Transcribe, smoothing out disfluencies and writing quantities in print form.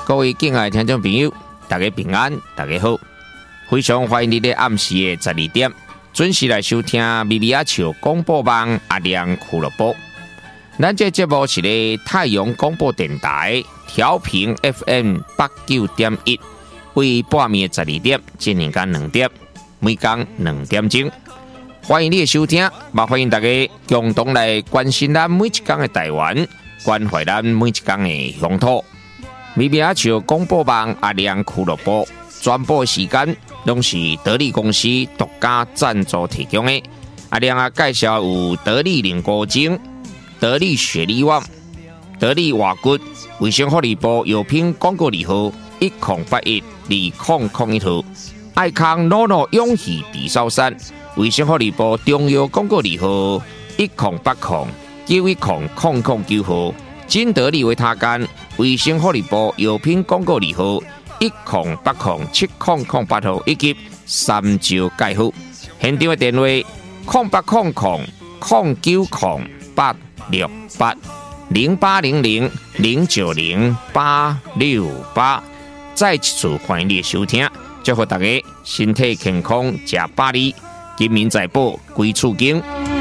各位敬爱的听众朋友，大家平安，大家好，非常欢迎你在暗时的12点准时来收听咪咪阿笑广播网阿亮俱乐部。咱这节目是咧太阳广播电台调频 FM89.1，为半暝12点进行到2点，每天2点钟。欢迎你的收听，也欢迎大家共同来关心咱每一天的台湾，关怀咱每一天的乡土。咪咪阿笑广播网阿亮俱乐部全部时间拢是得力公司独家赞助提供的。阿亮啊，介绍有得力凝固精、得力雪力旺、得力瓦骨、卫生福利部药品广告字号10812001号，爱康诺诺永续地烧山，卫生福利部中药广告字号1080910009号，金得力维他干，卫生福利部药品广告字号10807008号，以及三招介护。现场的电话0800-8680800-0800-090-868。再一次欢迎你的收听，祝福大家身体健康，吃百里，金民财宝归厝经。